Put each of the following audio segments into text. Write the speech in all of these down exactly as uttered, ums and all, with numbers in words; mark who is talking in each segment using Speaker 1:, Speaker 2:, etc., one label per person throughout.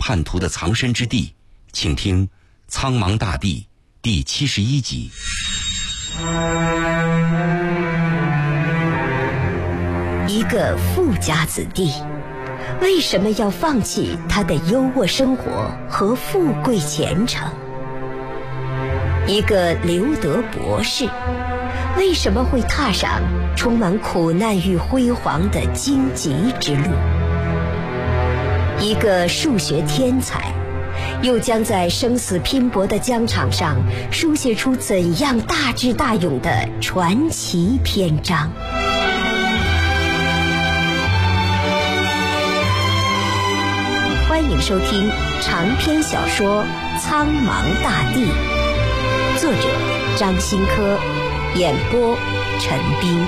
Speaker 1: 叛徒的藏身之地，请听《苍茫大地》第七十一集。
Speaker 2: 一个富家子弟为什么要放弃他的优渥生活和富贵前程？一个留德博士为什么会踏上充满苦难与辉煌的荆棘之路？一个数学天才又将在生死拼搏的疆场上书写出怎样大智大勇的传奇篇章？欢迎收听长篇小说《苍茫大地》，作者张新科，演播陈斌。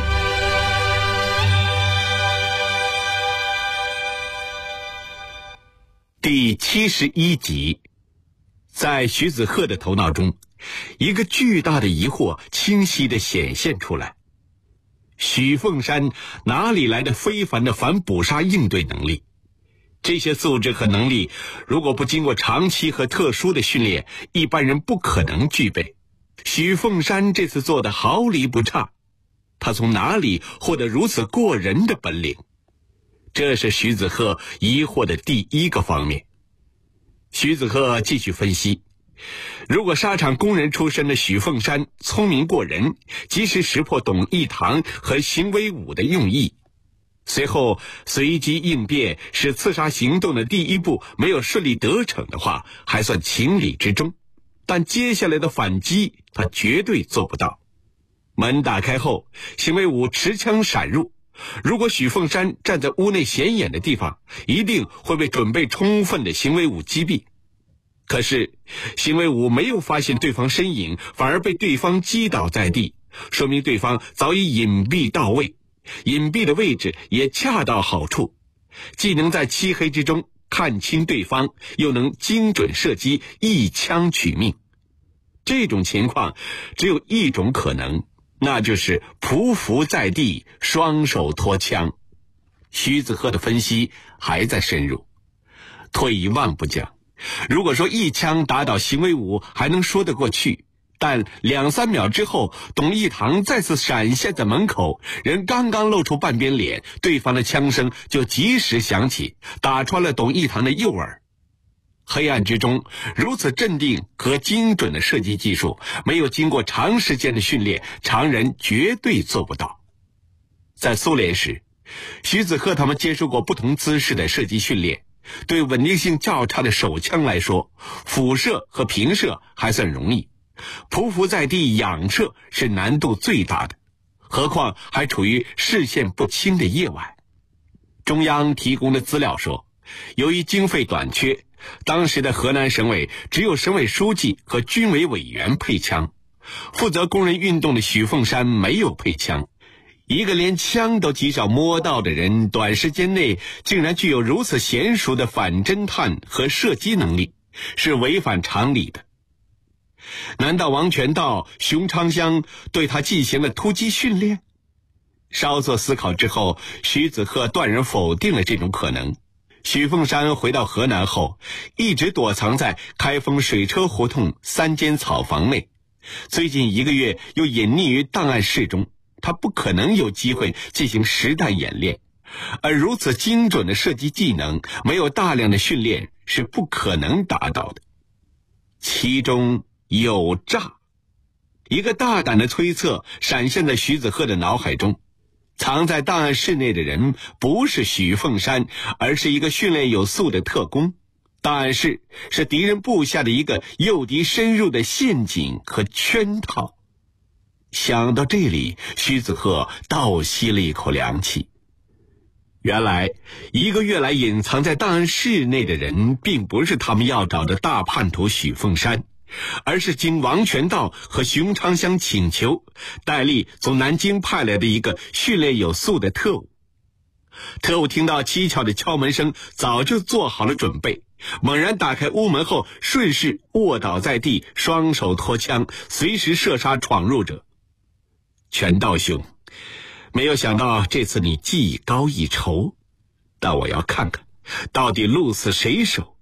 Speaker 3: 第七十一集。在徐子鹤的头脑中，一个巨大的疑惑清晰地显现出来：许凤山哪里来的非凡的反捕杀应对能力？这些素质和能力如果不经过长期和特殊的训练，一般人不可能具备。许凤山这次做得毫厘不差，他从哪里获得如此过人的本领？这是徐子鹤疑惑的第一个方面。徐子鹤继续分析，如果沙场工人出身的许凤山聪明过人，及时识破董一堂和邢威武的用意，随后随机应变，使刺杀行动的第一步没有顺利得逞的话，还算情理之中。但接下来的反击他绝对做不到。门打开后，邢威武持枪闪入，如果许凤山站在屋内显眼的地方，一定会被准备充分的邢威武击毙。可是邢威武没有发现对方身影，反而被对方击倒在地，说明对方早已隐蔽到位，隐蔽的位置也恰到好处，既能在漆黑之中看清对方，又能精准射击，一枪取命。这种情况只有一种可能，那就是匍匐在地，双手托枪。徐子鹤的分析还在深入。退一万步讲，如果说一枪打倒邢威武还能说得过去，但两三秒之后，董一堂再次闪现在门口，人刚刚露出半边脸，对方的枪声就及时响起，打穿了董一堂的右耳。黑暗之中，如此镇定和精准的射击技术，没有经过长时间的训练，常人绝对做不到。在苏联时，徐子鹤他们接受过不同姿势的射击训练，对稳定性较差的手枪来说，俯射和平射还算容易，匍匐在地仰射是难度最大的，何况还处于视线不清的夜晚。中央提供的资料说，由于经费短缺，当时的河南省委只有省委书记和军委委员配枪，负责工人运动的许凤山没有配枪。一个连枪都极少摸到的人，短时间内竟然具有如此娴熟的反侦探和射击能力，是违反常理的。难道王全道、熊昌乡对他进行了突击训练？稍作思考之后，徐子鹤断然否定了这种可能。许凤山回到河南后，一直躲藏在开封水车胡同三间草房内，最近一个月又隐匿于档案室中，他不可能有机会进行实弹演练，而如此精准的射击技能，没有大量的训练是不可能达到的。其中有诈。一个大胆的推测闪现在徐子鹤的脑海中，藏在档案室内的人不是许凤山，而是一个训练有素的特工。档案室是敌人布下的一个诱敌深入的陷阱和圈套。想到这里，徐子鹤倒吸了一口凉气。原来一个月来隐藏在档案室内的人，并不是他们要找的大叛徒许凤山，而是经王全道和熊昌乡请求，戴笠从南京派来的一个训练有素的特务。特务听到蹊跷的敲门声，早就做好了准备，猛然打开屋门后，顺势卧倒在地，双手托枪，随时射杀闯入者。全道兄，没有想到这次你技高一筹，但我要看看到底鹿死谁手。